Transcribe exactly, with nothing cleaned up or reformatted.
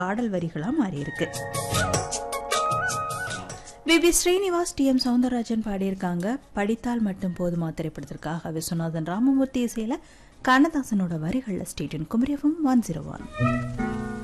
பாடல் வரிகளா மாறி இருக்கு. V P Srinivas, D M Soundararajan பாடியிருக்காங்க. படித்தால் மட்டும் போதுமா திரைப்படத்திற்காக விஸ்வநாதன் ராமமூர்த்தி இசையில கண்ணதாசனோட வரிகள்ல ஸ்டேடியன் Kumari FM one zero one.